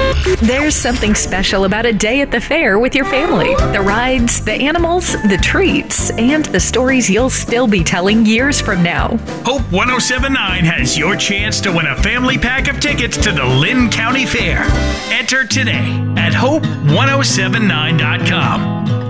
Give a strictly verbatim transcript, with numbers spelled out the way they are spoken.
There's something special about a day at the fair with your family. The rides, the animals, the treats, and the stories you'll still be telling years from now. Hope ten seventy-nine has your chance to win a family pack of tickets to the Lynn County Fair. Enter today at hope ten seventy-nine dot com.